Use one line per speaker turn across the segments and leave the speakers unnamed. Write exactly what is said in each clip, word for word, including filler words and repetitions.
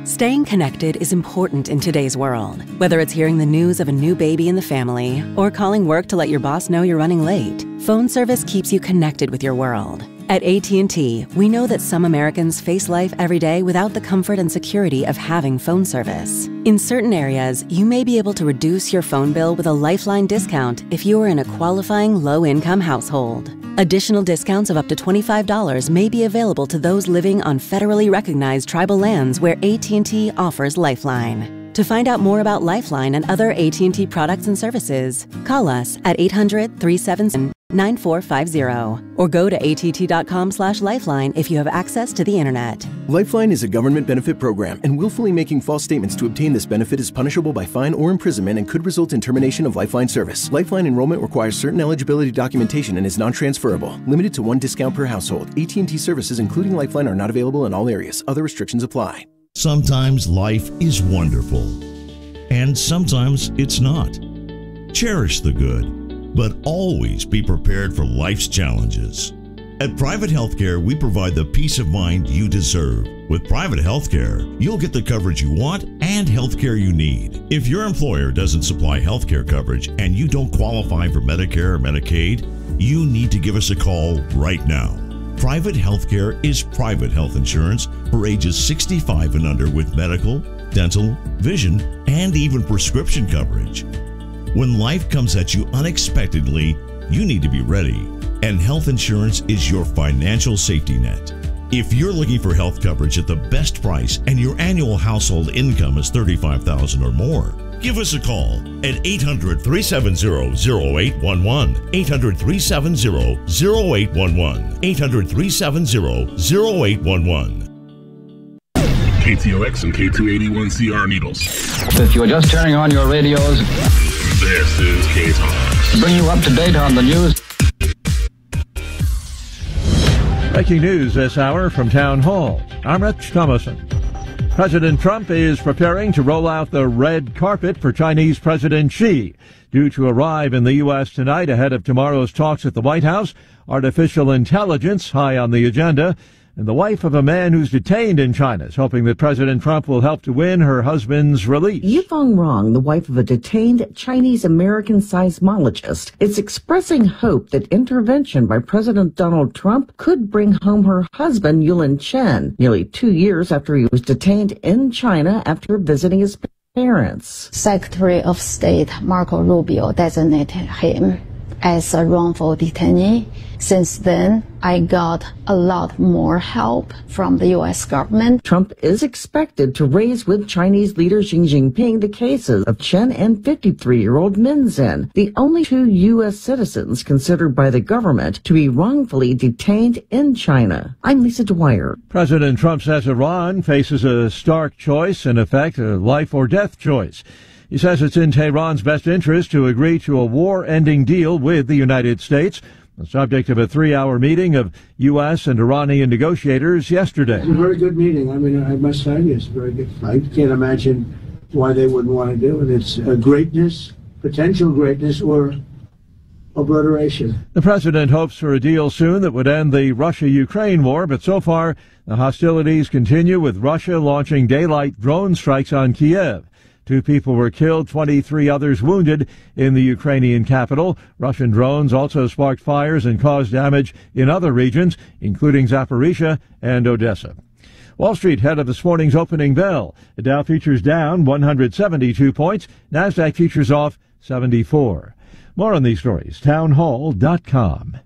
Staying connected is important in today's world. Whether it's hearing the news of a new baby in the family or calling work to let your boss know you're running late, phone service keeps you connected with your world. At A T and T, we know that some Americans face life every day without the comfort and security of having phone service. In certain areas, you may be able to reduce your phone bill with a Lifeline discount if you are in a qualifying low-income household. Additional discounts of up to twenty-five dollars may be available to those living on federally recognized tribal lands where A T and T offers Lifeline. To find out more about Lifeline and other A T and T products and services, call us at eight hundred, three seven seven, nine four five zero or go to att.com slash lifeline if you have access to the internet.
Lifeline is a government benefit program, and willfully making false statements to obtain this benefit is punishable by fine or imprisonment and could result in termination of Lifeline service. Lifeline enrollment requires certain eligibility documentation and is non-transferable. Limited to one discount per household. A T and T services, including Lifeline, are not available in all areas. Other restrictions apply.
Sometimes life is wonderful, and sometimes it's not. Cherish the good, but always be prepared for life's challenges. At Private Healthcare, we provide the peace of mind you deserve. With Private Healthcare, you'll get the coverage you want and healthcare you need. If your employer doesn't supply healthcare coverage and you don't qualify for Medicare or Medicaid, you need to give us a call right now. Private Healthcare is private health insurance for ages sixty-five and under with medical, dental, vision, and even prescription coverage. When life comes at you unexpectedly, you need to be ready, and health insurance is your financial safety net. If you're looking for health coverage at the best price and your annual household income is thirty-five thousand dollars or more, give us a call at eight hundred, three seven zero, zero eight one one, eight hundred, three seven zero, zero eight one one, eight hundred, three seven zero, zero eight one one.
K T O X and K two eighty-one C R Needles.
If you're just turning on your radios,
this is K-Talks.
To bring you up to date on the news.
Breaking news this hour from Town Hall. I'm Rich Thomason. President Trump is preparing to roll out the red carpet for Chinese President Xi. Due to arrive in the U S tonight ahead of tomorrow's talks at the White House, artificial intelligence high on the agenda. And the wife of a man who's detained in China is hoping that President Trump will help to win her husband's release.
Yifeng Rong, the wife of a detained Chinese-American seismologist, is expressing hope that intervention by President Donald Trump could bring home her husband, Yulin Chen, nearly two years after he was detained in China after visiting his parents.
Secretary of State Marco Rubio designated him as a wrongful detainee. Since then, I got a lot more help from the U S government.
Trump is expected to raise with Chinese leader Xi Jinping the cases of Chen and fifty-three-year-old Min Zhen, the only two U S citizens considered by the government to be wrongfully detained in China. I'm Lisa Dwyer.
President Trump says Iran faces a stark choice, in effect, a life or death choice. He says it's in Tehran's best interest to agree to a war-ending deal with the United States, the subject of a three-hour meeting of U S and Iranian negotiators yesterday.
It's a very good meeting. I mean, I must tell you, it's very good. I can't imagine why they wouldn't want to do it. It's uh, greatness, potential greatness, or obliteration.
The president hopes for a deal soon that would end the Russia-Ukraine war, but so far the hostilities continue, with Russia launching daylight drone strikes on Kiev. Two people were killed, twenty-three others wounded in the Ukrainian capital. Russian drones also sparked fires and caused damage in other regions, including Zaporizhia and Odessa. Wall Street head of this morning's opening bell. The Dow futures down one hundred seventy-two points. NASDAQ futures off seventy-four. More on these stories, townhall dot com.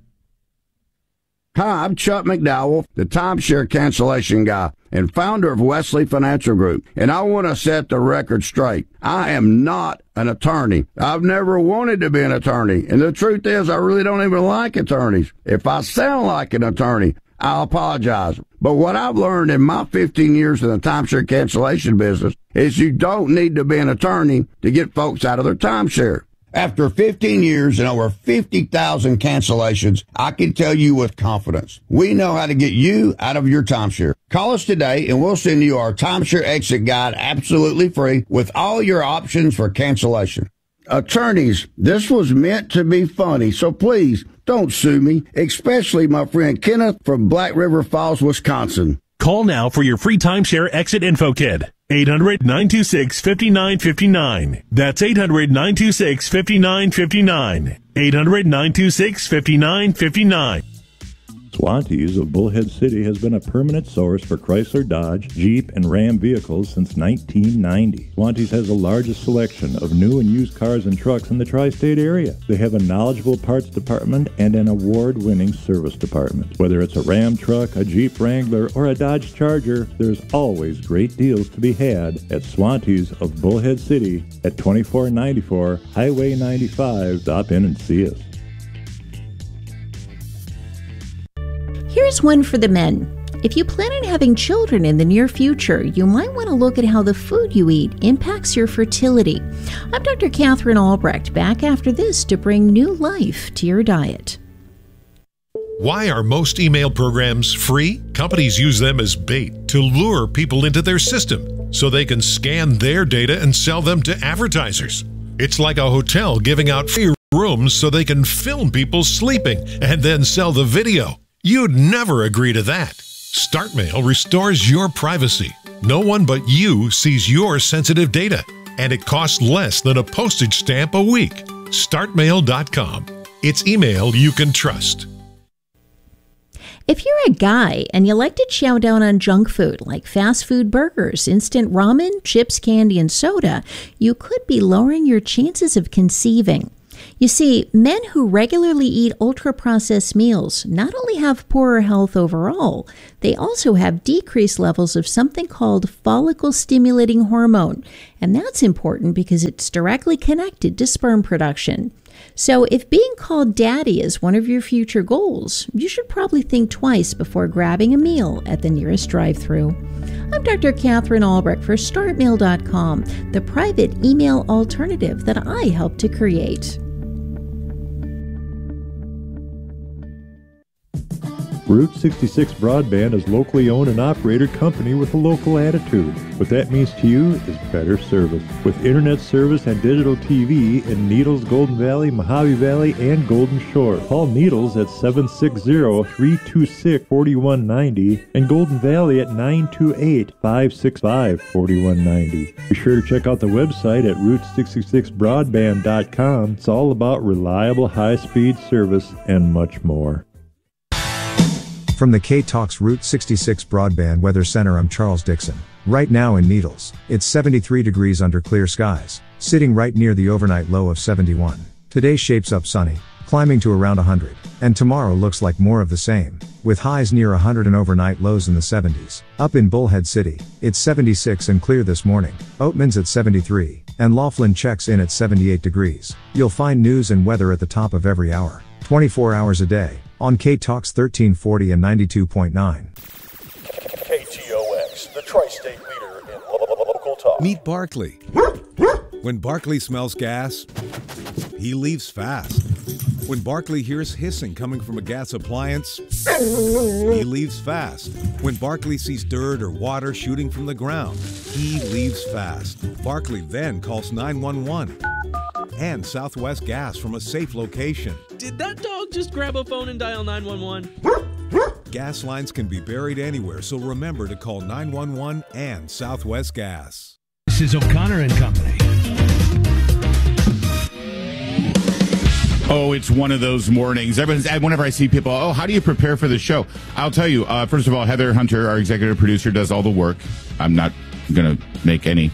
Hi, I'm Chuck McDowell, the timeshare cancellation guy and founder of Wesley Financial Group, and I want to set the record straight. I am not an attorney. I've never wanted to be an attorney, and the truth is I really don't even like attorneys. If I sound like an attorney, I'll apologize. But what I've learned in my fifteen years in the timeshare cancellation business is you don't need to be an attorney to get folks out of their timeshare. After fifteen years and over fifty thousand cancellations, I can tell you with confidence, we know how to get you out of your timeshare. Call us today and we'll send you our timeshare exit guide absolutely free with all your options for cancellation. Attorneys, this was meant to be funny, so please don't sue me, especially my friend Kenneth from Black River Falls, Wisconsin.
Call now for your free timeshare exit info kit. eight hundred, nine two six, five nine five nine. That's eight hundred, nine two six, five nine five nine. eight hundred, nine two six, five nine five nine.
Swantees of Bullhead City has been a permanent source for Chrysler, Dodge, Jeep, and Ram vehicles since nineteen ninety. Swantees has the largest selection of new and used cars and trucks in the tri-state area. They have a knowledgeable parts department and an award-winning service department. Whether it's a Ram truck, a Jeep Wrangler, or a Dodge Charger, there's always great deals to be had at Swantees of Bullhead City at twenty-four ninety-four Highway ninety-five. Stop in and see us.
Here's one for the men. If you plan on having children in the near future, you might want to look at how the food you eat impacts your fertility. I'm Doctor Catherine Albrecht, back after this to bring new life to your diet.
Why are most email programs free? Companies use them as bait to lure people into their system so they can scan their data and sell them to advertisers. It's like a hotel giving out free rooms so they can film people sleeping and then sell the video. You'd never agree to that. StartMail restores your privacy. No one but you sees your sensitive data, and it costs less than a postage stamp a week. start mail dot com. It's email you can trust.
If you're a guy and you like to chow down on junk food like fast food burgers, instant ramen, chips, candy, and soda, you could be lowering your chances of conceiving. You see, men who regularly eat ultra-processed meals not only have poorer health overall, they also have decreased levels of something called follicle-stimulating hormone, and that's important because it's directly connected to sperm production. So if being called daddy is one of your future goals, you should probably think twice before grabbing a meal at the nearest drive-thru. I'm Doctor Catherine Albrecht for start mail dot com, the private email alternative that I helped to create.
Route sixty-six Broadband is locally owned and operated company with a local attitude. What that means to you is better service. With internet service and digital T V in Needles, Golden Valley, Mojave Valley, and Golden Shore. Call Needles at seven six zero, three two six, four one nine zero and Golden Valley at nine two eight, five six five, four one nine zero. Be sure to check out the website at route sixty-six broadband dot com. It's all about reliable high-speed service and much more.
From the K-Talks Route sixty-six Broadband Weather Center, I'm Charles Dixon. Right now in Needles, it's seventy-three degrees under clear skies, sitting right near the overnight low of seventy-one. Today shapes up sunny, climbing to around one hundred, and tomorrow looks like more of the same, with highs near one hundred and overnight lows in the seventies. Up in Bullhead City, it's seventy-six and clear this morning. Oatman's at seventy-three, and Laughlin checks in at seventy-eight degrees. You'll find news and weather at the top of every hour, twenty-four hours a day, on K-Talks thirteen forty and ninety-two point nine.
K T O X, the tri-state leader in local talk.
Meet Barkley. When Barkley smells gas, he leaves fast. When Barkley hears hissing coming from a gas appliance, he leaves fast. When Barkley sees dirt or water shooting from the ground, he leaves fast. Barkley then calls nine one one and Southwest Gas from a safe location.
Did that dog just grab a phone and dial nine one one?
Gas lines can be buried anywhere, so remember to call nine one one and Southwest Gas.
This is O'Connor and Company.
Oh, it's one of those mornings. Whenever I see people, oh, how do you prepare for the show? I'll tell you, uh, first of all, Heather Hunter, our executive producer, does all the work. I'm not going to make any...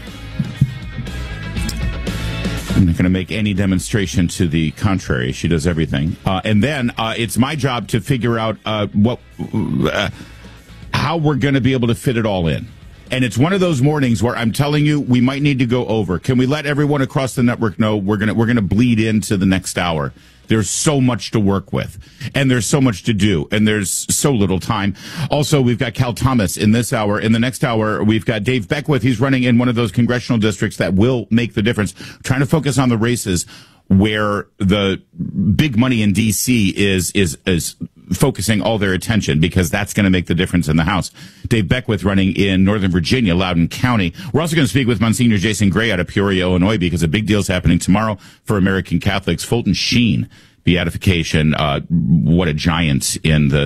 I'm not going to make any demonstration to the contrary. She does everything. Uh, and then uh, it's my job to figure out uh, what, uh, how we're going to be able to fit it all in. And it's one of those mornings where I'm telling you, we might need to go over. Can we let everyone across the network know we're going to we're going to bleed into the next hour? There's so much to work with, and there's so much to do, and there's so little time. Also, we've got Cal Thomas in this hour. In the next hour, we've got Dave Beckwith. He's running in one of those congressional districts that will make the difference, trying to focus on the races where the big money in D C is is is focusing all their attention, because that's going to make the difference in the House. Dave Beckwith running in Northern Virginia, Loudoun County. We're also going to speak with Monsignor Jason Gray out of Peoria, Illinois, because a big deal's happening tomorrow for American Catholics. Fulton Sheen beatification, uh, what a giant in the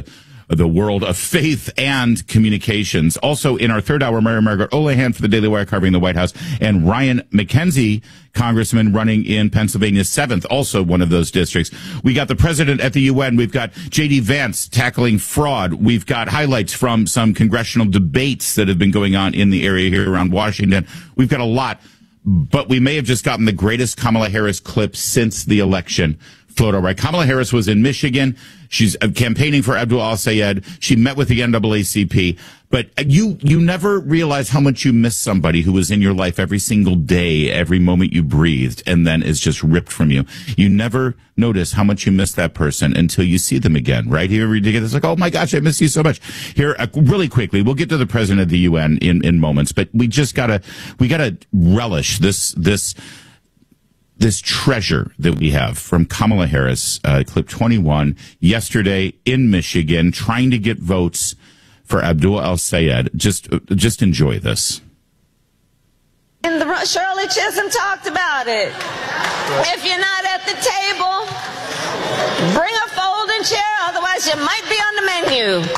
the world of faith and communications. Also in our third hour, Mary Margaret Olohan for the Daily Wire covering the White House, and Ryan McKenzie, congressman running in Pennsylvania's seventh, also one of those districts. We got the president at the U N. We've got J D Vance tackling fraud. We've got highlights from some congressional debates that have been going on in the area here around Washington. We've got a lot, but we may have just gotten the greatest Kamala Harris clip since the election. Photo, right? Kamala Harris was in Michigan. She's campaigning for Abdul al-Sayed. She met with the N double A C P. But you, you never realize how much you miss somebody who was in your life every single day, every moment you breathed, and then is just ripped from you. You never notice how much you miss that person until you see them again, right? Here, it's like, oh my gosh, I miss you so much. Here, uh, really quickly, we'll get to the president of the U N in, in moments, but we just gotta, we gotta relish this, this, this treasure that we have from Kamala Harris, uh, clip twenty-one, yesterday in Michigan, trying to get votes for Abdul al-Sayed. Just, just enjoy this.
And the, Shirley Chisholm talked about it. If you're not at the table, bring a folding chair, otherwise you might be on the menu.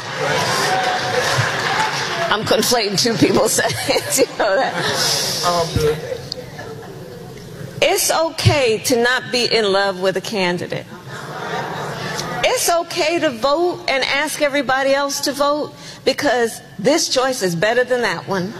I'm conflating two people saying, you know that. It's okay to not be in love with a candidate. It's okay to vote and ask everybody else to vote, because this choice is better than that one.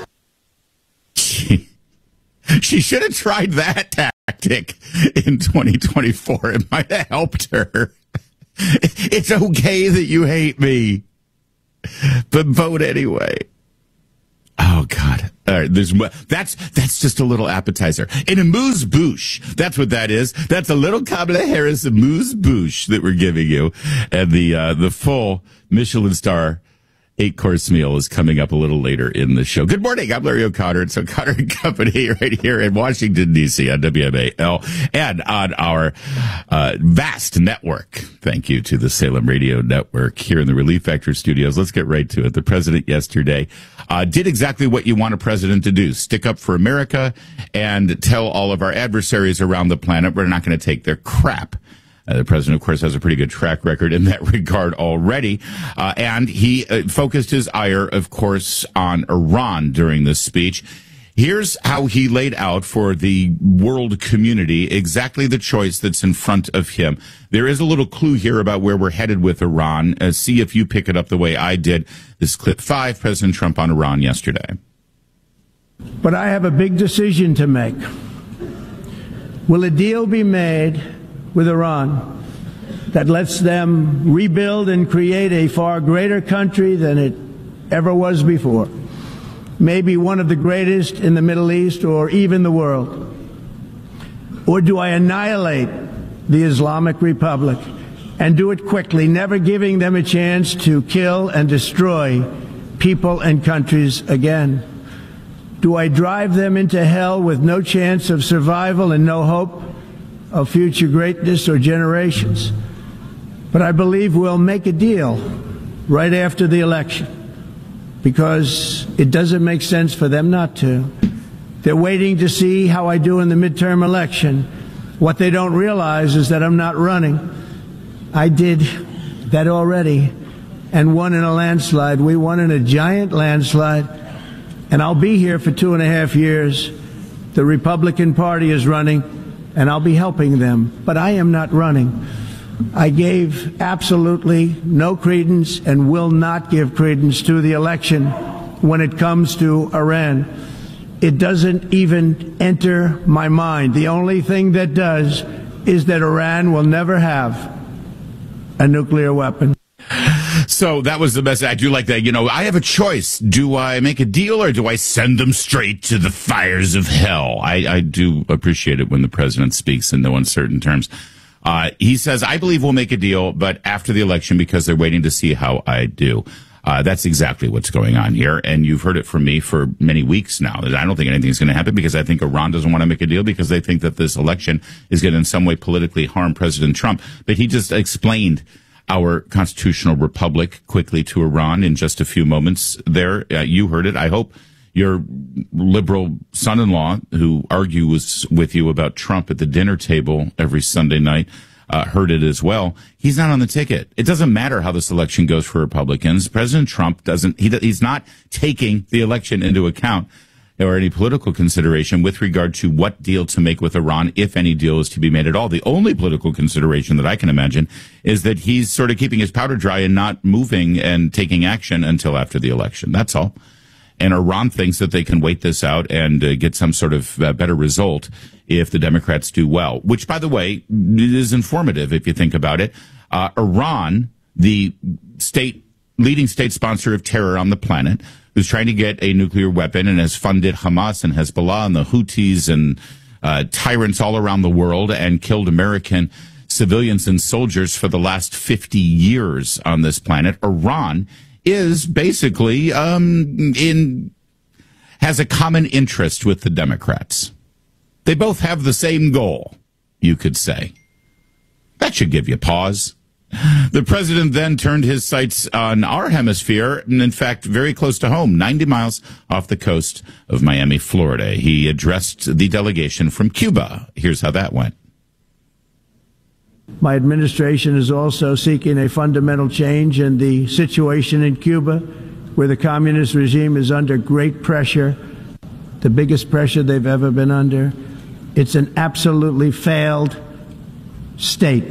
She, she should have tried that tactic in twenty twenty-four. It might have helped her. It's okay that you hate me, but vote anyway. Oh, God. All right, there's that's that's just a little appetizer. And a amuse-bouche. That's what that is. That's a little Kamala Harris amuse-bouche that we're giving you. And the uh, the full Michelin star eight-course meal is coming up a little later in the show. Good morning. I'm Larry O'Connor. It's O'Connor and Company right here in Washington, D C on W M A L and on our uh, vast network. Thank you to the Salem Radio Network here in the Relief Factor studios. Let's get right to it. The president yesterday uh, did exactly what you want a president to do. Stick up for America and tell all of our adversaries around the planet we're not going to take their crap. Uh, the president, of course, has a pretty good track record in that regard already. Uh, and he uh, focused his ire, of course, on Iran during this speech. Here's how he laid out for the world community exactly the choice that's in front of him. There is a little clue here about where we're headed with Iran. Uh, see if you pick it up the way I did. This clip five, President Trump on Iran yesterday.
But I have a big decision to make. Will a deal be made with Iran that lets them rebuild and create a far greater country than it ever was before? Maybe one of the greatest in the Middle East or even the world? Or do I annihilate the Islamic Republic and do it quickly, never giving them a chance to kill and destroy people and countries again? Do I drive them into hell with no chance of survival and no hope of future greatness or generations? But I believe we'll make a deal right after the election, because it doesn't make sense for them not to. They're waiting to see how I do in the midterm election. What they don't realize is that I'm not running. I did that already and won in a landslide. We won in a giant landslide, and I'll be here for two and a half years. The Republican Party is running, and I'll be helping them, but I am not running. I gave absolutely no credence and will not give credence to the election when it comes to Iran. It doesn't even enter my mind. The only thing that does is that Iran will never have a nuclear weapon.
So that was the message. I do like that. You know, I have a choice. Do I make a deal or do I send them straight to the fires of hell? I, I do appreciate it when the president speaks in no uncertain terms. Uh, he says, I believe we'll make a deal, but after the election, because they're waiting to see how I do. Uh, that's exactly what's going on here. And you've heard it from me for many weeks now. I don't think anything's going to happen because I think Iran doesn't want to make a deal because they think that this election is going to in some way politically harm President Trump. But he just explained our constitutional republic quickly to Iran in just a few moments there. Uh, you heard it. I hope your liberal son-in-law, who argues with you about Trump at the dinner table every Sunday night, uh, heard it as well. He's not on the ticket. It doesn't matter how this election goes for Republicans. President Trump doesn't, he, he's not taking the election into account or any political consideration with regard to what deal to make with Iran, if any deal is to be made at all. The only political consideration that I can imagine is that he's sort of keeping his powder dry and not moving and taking action until after the election. That's all. And Iran thinks that they can wait this out and uh, get some sort of uh, better result if the Democrats do well, which, by the way, is informative if you think about it. Uh, Iran, the state leading state sponsor of terror on the planet, who's trying to get a nuclear weapon and has funded Hamas and Hezbollah and the Houthis and uh, tyrants all around the world and killed American civilians and soldiers for the last fifty years on this planet. Iran is basically um, in has a common interest with the Democrats. They both have the same goal, you could say. That should give you pause. The president then turned his sights on our hemisphere, and in fact, very close to home, ninety miles off the coast of Miami, Florida. He addressed the delegation from Cuba. Here's how that went.
My administration is also seeking a fundamental change in the situation in Cuba, where the communist regime is under great pressure, the biggest pressure they've ever been under. It's an absolutely failed state.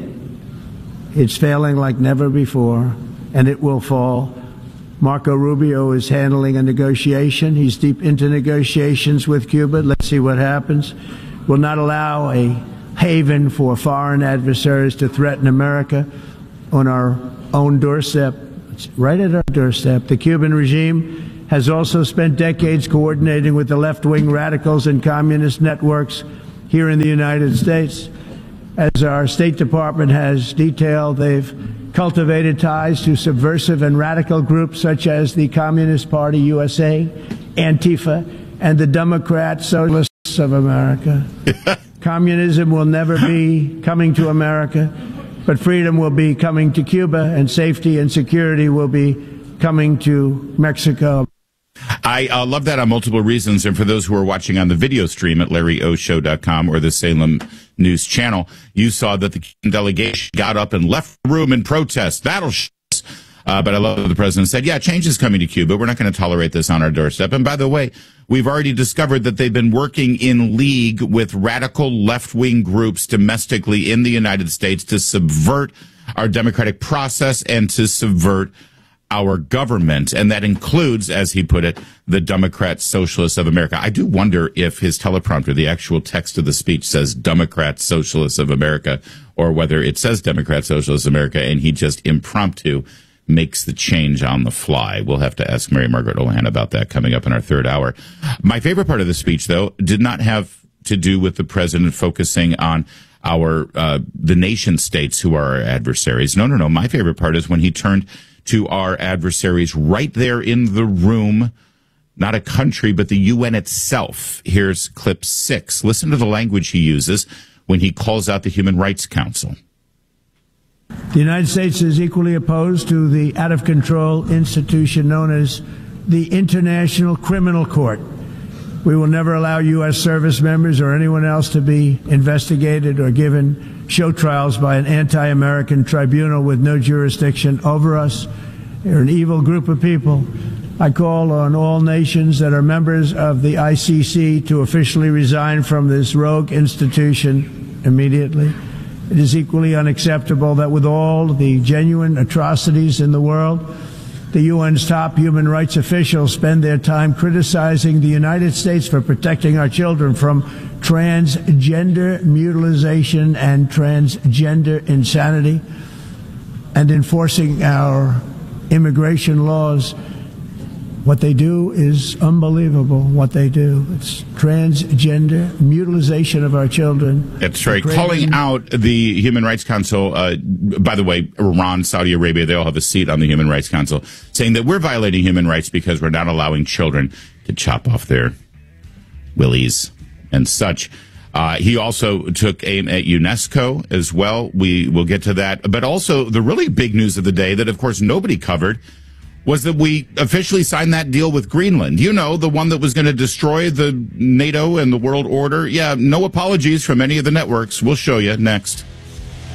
It's failing like never before, and it will fall. Marco Rubio is handling a negotiation. He's deep into negotiations with Cuba. Let's see what happens. We'll not allow a haven for foreign adversaries to threaten America on our own doorstep. It's right at our doorstep. The Cuban regime has also spent decades coordinating with the left-wing radicals and communist networks here in the United States. As our State Department has detailed, they've cultivated ties to subversive and radical groups such as the Communist Party U S A, Antifa, and the Democrat Socialists of America. Communism will never be coming to America, but freedom will be coming to Cuba, and safety and security will be coming to Mexico.
I uh, love that on multiple reasons. And for those who are watching on the video stream at larry o show dot com or the Salem News Channel, you saw that the delegation got up and left the room in protest. That'll sh- Uh, but I love what the president said. Yeah, change is coming to Cuba. We're not going to tolerate this on our doorstep. And by the way, we've already discovered that they've been working in league with radical left-wing groups domestically in the United States to subvert our democratic process and to subvert our government. And that includes, as he put it, the Democrat Socialists of America. I do wonder if his teleprompter, the actual text of the speech, says Democrat Socialists of America, or whether it says Democrat Socialists of America and he just impromptu makes the change on the fly. We'll have to ask Mary Margaret Olohan about that coming up in our third hour. My favorite part of the speech, though, did not have to do with the president focusing on our uh, the nation states who are our adversaries. No, no, no. My favorite part is when he turned to our adversaries right there in the room, not a country, but the U N itself. Here's clip six. Listen to the language he uses when he calls out the Human Rights Council.
The United States is equally opposed to the out-of-control institution known as the International Criminal Court. We will never allow U S service members or anyone else to be investigated or given show trials by an anti-American tribunal with no jurisdiction over us. They're an evil group of people. I call on all nations that are members of the I C C to officially resign from this rogue institution immediately. It is equally unacceptable that with all the genuine atrocities in the world, the U N's top human rights officials spend their time criticizing the United States for protecting our children from transgender mutilation and transgender insanity and enforcing our immigration laws. What they do is unbelievable, what they do. It's transgender mutilation of our children.
That's right. Calling out the Human Rights Council, uh, by the way, Iran, Saudi Arabia, they all have a seat on the Human Rights Council, saying that we're violating human rights because we're not allowing children to chop off their willies and such. Uh, he also took aim at UNESCO as well. We will get to that. But also the really big news of the day that, of course, nobody covered was that we officially signed that deal with Greenland. You know, the one that was going to destroy the NATO and the world order. Yeah, no apologies from any of the networks. We'll show you next.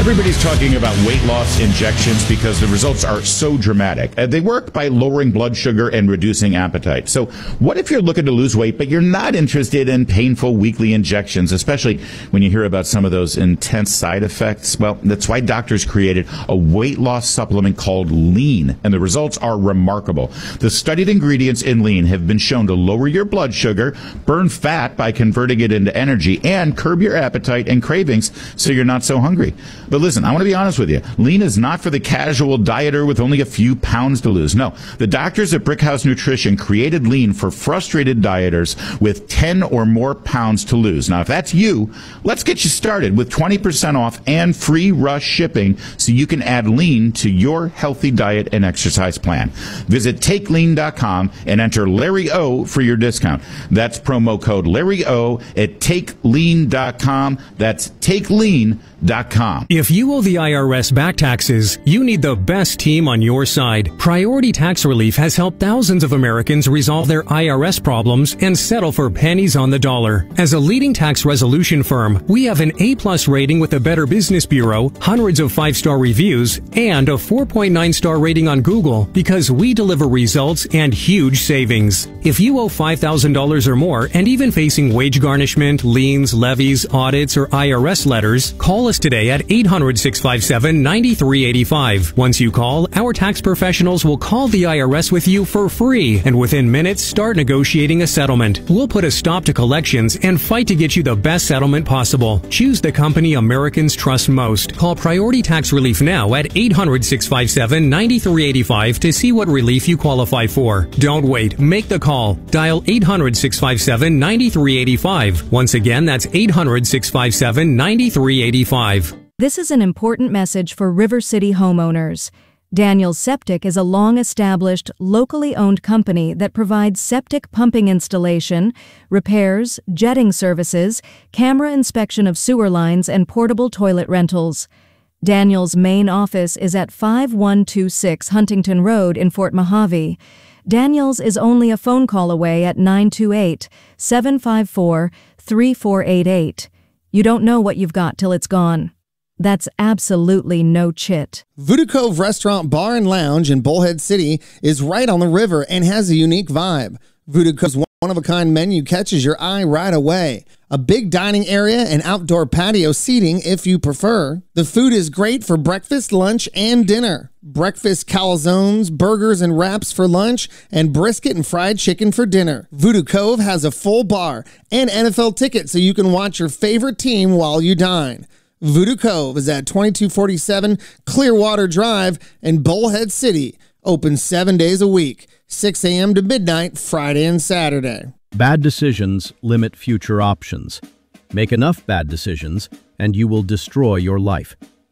Everybody's talking about weight loss injections because the results are so dramatic. Uh, they work by lowering blood sugar and reducing appetite. So what if you're looking to lose weight, but you're not interested in painful weekly injections, especially when you hear about some of those intense side effects? Well, that's why doctors created a weight loss supplement called Lean, and the results are remarkable. The studied ingredients in Lean have been shown to lower your blood sugar, burn fat by converting it into energy, and curb your appetite and cravings so you're not so hungry. But listen, I want to be honest with you. Lean is not for the casual dieter with only a few pounds to lose. No, the doctors at Brickhouse Nutrition created Lean for frustrated dieters with ten or more pounds to lose. Now, if that's you, let's get you started with twenty percent off and free rush shipping so you can add Lean to your healthy diet and exercise plan. Visit take lean dot com and enter Larry O for your discount. That's promo code Larry O at take lean dot com. That's take lean dot com.
If you owe the I R S back taxes, you need the best team on your side. Priority Tax Relief has helped thousands of Americans resolve their I R S problems and settle for pennies on the dollar. As a leading tax resolution firm, we have an A-plus rating with the Better Business Bureau, hundreds of five-star reviews, and a four point nine star rating on Google because we deliver results and huge savings. If you owe five thousand dollars or more and even facing wage garnishment, liens, levies, audits, or I R S letters, call us today at eight hundred, six five seven, nine three eight five. Once you call, our tax professionals will call the I R S with you for free and within minutes start negotiating a settlement. We'll put a stop to collections and fight to get you the best settlement possible. Choose the company Americans trust most. Call Priority Tax Relief now at eight hundred, six five seven, nine three eight five to see what relief you qualify for. Don't wait. Make the call. Dial eight hundred, six five seven, nine three eight five. Once again, that's eight hundred, six five seven, nine three eight five.
This is an important message for River City homeowners. Daniels Septic is a long-established, locally owned company that provides septic pumping installation, repairs, jetting services, camera inspection of sewer lines, and portable toilet rentals. Daniels' main office is at five one two six Huntington Road in Fort Mojave. Daniels is only a phone call away at nine two eight, seven five four, three four eight eight. You don't know what you've got till it's gone. That's absolutely no chit.
Voodoo Cove Restaurant, Bar and Lounge in Bullhead City is right on the river and has a unique vibe. Voodoo Cove's one-of-a-kind menu catches your eye right away. A big dining area and outdoor patio seating if you prefer. The food is great for breakfast, lunch, and dinner. Breakfast calzones, burgers, and wraps for lunch, and brisket and fried chicken for dinner. Voodoo Cove has a full bar and N F L tickets so you can watch your favorite team while you dine. Voodoo Cove is at twenty-two forty-seven Clearwater Drive in Bullhead City. Open seven days a week, six a.m. to midnight, Friday and Saturday.
Bad decisions limit future options. Make enough bad decisions, and you will destroy your life.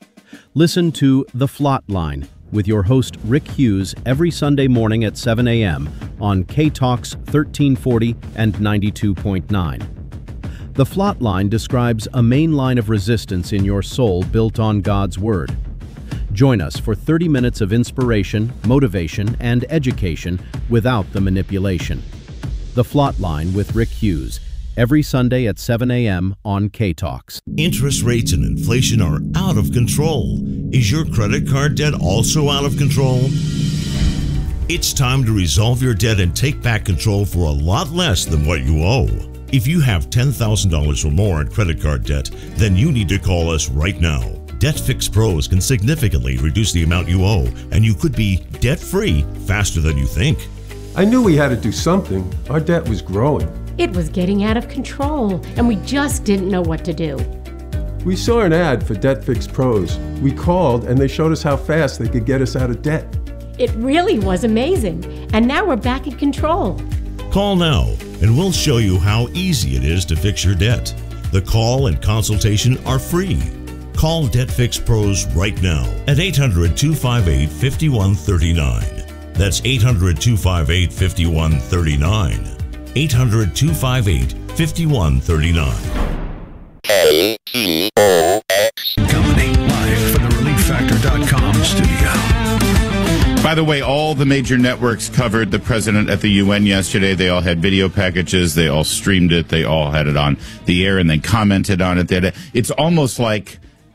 Listen to The Flot Line with your host Rick Hughes every Sunday morning at seven a.m. on K-Talks thirteen forty and ninety-two point nine. The Flot Line describes a main line of resistance in your soul built on God's Word. Join us for thirty minutes of inspiration, motivation, and education without the manipulation. The Flot Line with Rick Hughes, every Sunday at seven a.m. on K-Talks.
Interest rates and inflation are out of control. Is your credit card debt also out of control? It's time to resolve your debt and take back control for a lot less than what you owe. If you have ten thousand dollars or more in credit card debt, then you need to call us right now. DebtFix Pros can significantly reduce the amount you owe, and you could be debt-free faster than you think.
I knew we had to do something. Our debt was growing.
It was getting out of control, and we just didn't know what to do.
We saw an ad for DebtFix Pros. We called, and they showed us how fast they could get us out of debt.
It really was amazing, and now we're back in control.
Call now, and we'll show you how easy it is to fix your debt. The call and consultation are free. Call DebtFix Pros right now at eight hundred, two five eight, five one three nine. That's eight hundred, two five eight, five one three nine. eight hundred, two five eight, five one three nine.
K T O X
Company, live from the relief factor dot com studio.
By the way, all the major networks covered the president at the U N yesterday. They all had video packages. They all streamed it. They all had it on the air and then commented on it. It's almost like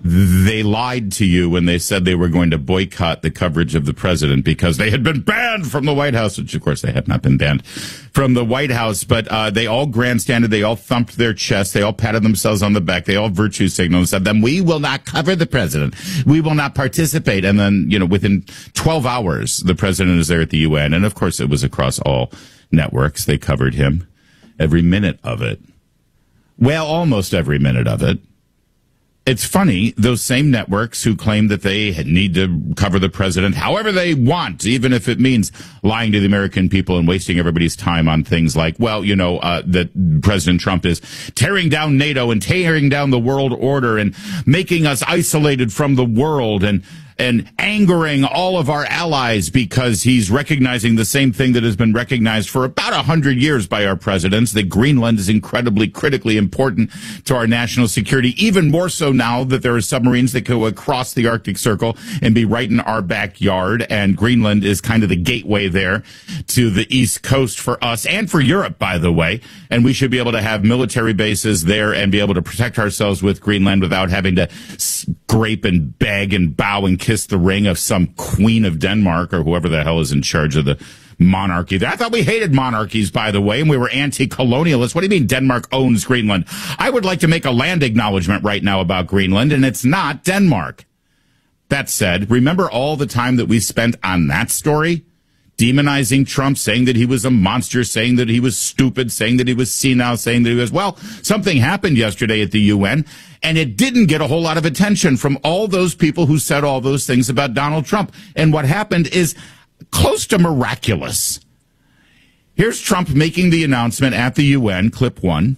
they lied to you when they said they were going to boycott the coverage of the president because they had been banned from the White House, which, of course, they had not been banned from the White House. But uh, they all grandstanded. They all thumped their chest. They all patted themselves on the back. They all virtue signaled and said, then we will not cover the president. We will not participate. And then, you know, within twelve hours, the president is there at the U N. And, of course, it was across all networks. They covered him every minute of it. Well, almost every minute of it. It's funny, those same networks who claim that they need to cover the president however they want, even if it means lying to the American people and wasting everybody's time on things like, well, you know, uh, that President Trump is tearing down NATO and tearing down the world order and making us isolated from the world and and angering all of our allies because he's recognizing the same thing that has been recognized for about a hundred years by our presidents, that Greenland is incredibly critically important to our national security, even more so now that there are submarines that go across the Arctic Circle and be right in our backyard, and Greenland is kind of the gateway there to the East Coast for us and for Europe, by the way, and we should be able to have military bases there and be able to protect ourselves with Greenland without having to scrape and beg and bow and kiss the ring of some queen of Denmark or whoever the hell is in charge of the monarchy there. I thought we hated monarchies, by the way, and we were anti-colonialists. What do you mean Denmark owns Greenland? I would like to make a land acknowledgement right now about Greenland, and it's not Denmark. That said, remember all the time that we spent on that story? Demonizing Trump, saying that he was a monster, saying that he was stupid, saying that he was senile, saying that he was, well, something happened yesterday at the U N, and it didn't get a whole lot of attention from all those people who said all those things about Donald Trump. And what happened is close to miraculous. Here's Trump making the announcement at the U N, clip one.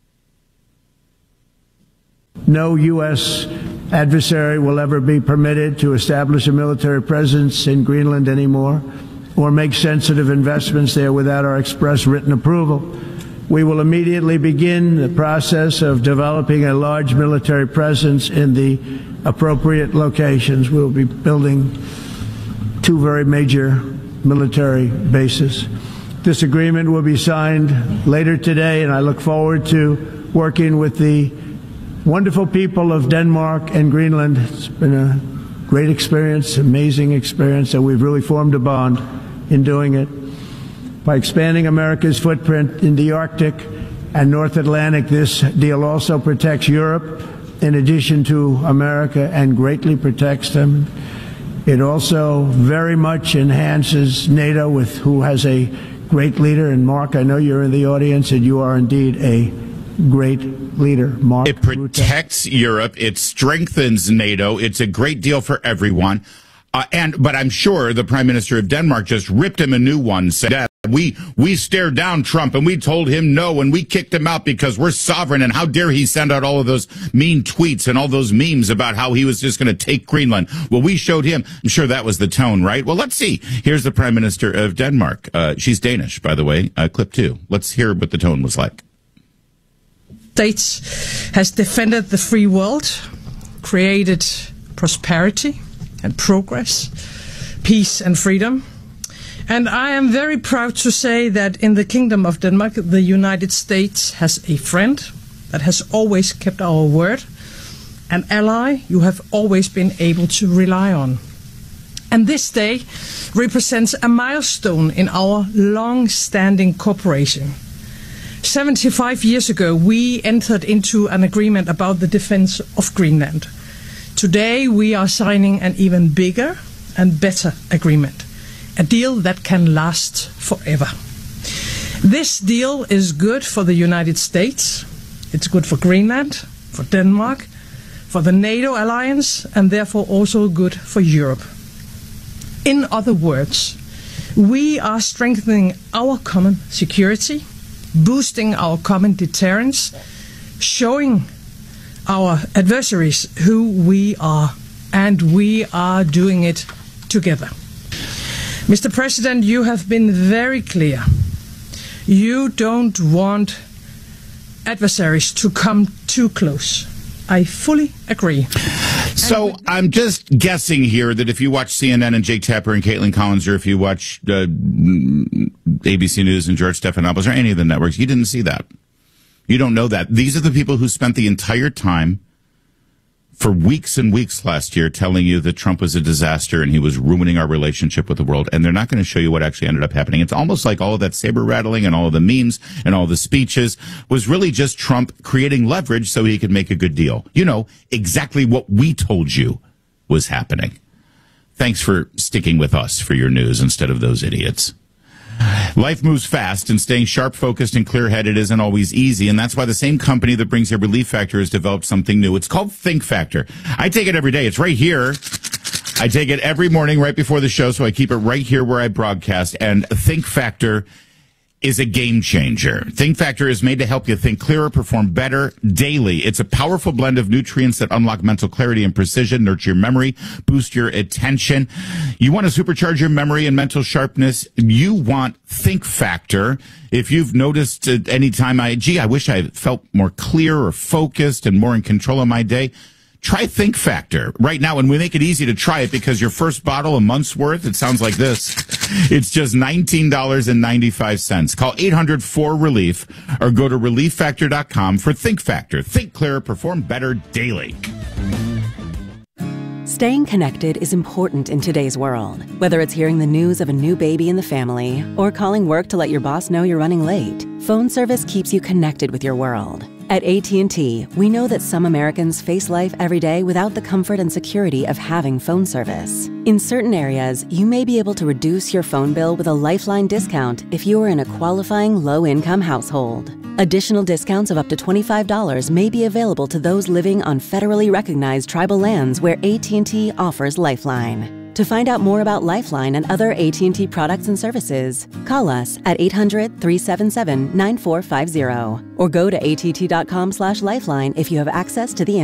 No U S adversary will ever be permitted to establish a military presence in Greenland anymore, or make sensitive investments there without our express written approval. We will immediately begin the process of developing a large military presence in the appropriate locations. We'll be building two very major military bases. This agreement will be signed later today, and I look forward to working with the wonderful people of Denmark and Greenland. It's been a great experience, amazing experience, and we've really formed a bond in doing it. By expanding America's footprint in the Arctic and North Atlantic, this deal also protects Europe in addition to America and greatly protects them. It also very much enhances NATO, with who has a great leader. And Mark, I know you're in the audience, and you are indeed a great leader, Mark.
It protects Rutte. Europe. It strengthens NATO. It's a great deal for everyone. Uh, and but I'm sure the Prime Minister of Denmark just ripped him a new one, saying that we we stared down Trump and we told him no and we kicked him out because we're sovereign, and how dare he send out all of those mean tweets and all those memes about how he was just going to take Greenland. Well, we showed him. I'm sure that was the tone, right? Well, let's see. Here's the Prime Minister of Denmark. Uh, she's Danish, by the way. Uh, clip two. Let's hear what the tone was like.
States has defended the free world, created prosperity and progress, peace and freedom. And I am very proud to say that in the Kingdom of Denmark, the United States has a friend that has always kept our word, an ally you have always been able to rely on. And this day represents a milestone in our long-standing cooperation. seventy-five years ago, we entered into an agreement about the defense of Greenland. Today, we are signing an even bigger and better agreement, a deal that can last forever. This deal is good for the United States, it's good for Greenland, for Denmark, for the NATO alliance, and therefore also good for Europe. In other words, we are strengthening our common security, boosting our common deterrence, showing our adversaries who we are, and we are doing it together. Mister President, you have been very clear. You don't want adversaries to come too close. I fully agree.
So I'm just guessing here that if you watch C N N and Jake Tapper and Caitlin Collins, or if you watch uh, A B C News and George Stephanopoulos, or any of the networks, you didn't see that. You don't know that. These are the people who spent the entire time for weeks and weeks last year telling you that Trump was a disaster and he was ruining our relationship with the world. And they're not going to show you what actually ended up happening. It's almost like all of that saber rattling and all of the memes and all the speeches was really just Trump creating leverage so he could make a good deal. You know, exactly what we told you was happening. Thanks for sticking with us for your news instead of those idiots. Life moves fast, and staying sharp, focused, and clear-headed isn't always easy, and that's why the same company that brings you Relief Factor has developed something new. It's called Think Factor. I take it every day. It's right here. I take it every morning right before the show, so I keep it right here where I broadcast, and Think Factor is a game changer. Think Factor is made to help you think clearer, perform better daily. It's a powerful blend of nutrients that unlock mental clarity and precision, nurture your memory, boost your attention. You want to supercharge your memory and mental sharpness? You want Think Factor. If you've noticed at any time, I, gee, I wish I felt more clear or focused and more in control of my day, try Think Factor right now, and we make it easy to try it because your first bottle, a month's worth, it sounds like this. It's just nineteen dollars and ninety-five cents. Call eight hundred four relief or go to relief factor dot com for Think Factor. Think clearer, perform better daily.
Staying connected is important in today's world. Whether it's hearing the news of a new baby in the family or calling work to let your boss know you're running late, phone service keeps you connected with your world. At A T and T, we know that some Americans face life every day without the comfort and security of having phone service. In certain areas, you may be able to reduce your phone bill with a Lifeline discount if you are in a qualifying low-income household. Additional discounts of up to twenty-five dollars may be available to those living on federally recognized tribal lands where A T and T offers Lifeline. To find out more about Lifeline and other A T and T products and services, call us at eight hundred, three seven seven, nine four five zero or go to A T T dot com slash lifeline if you have access to the